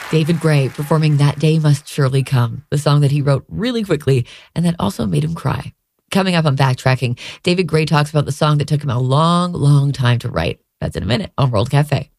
David Gray performing That Day Must Surely Come, the song that he wrote really quickly and that also made him cry. Coming up on Backtracking, David Gray talks about the song that took him a long, long time to write. That's in a minute on World Cafe.